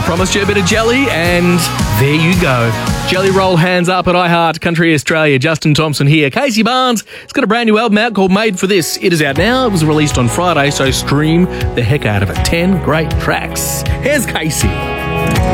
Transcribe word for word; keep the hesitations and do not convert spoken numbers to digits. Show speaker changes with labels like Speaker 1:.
Speaker 1: I promised you a bit of jelly, and there you go. Jelly roll hands up at iHeart Country Australia. Justin Thompson here. Casey Barnes has got a brand new album out called Made for This. It is out now. It was released on Friday, so stream the heck out of it. Ten great tracks. Here's Casey.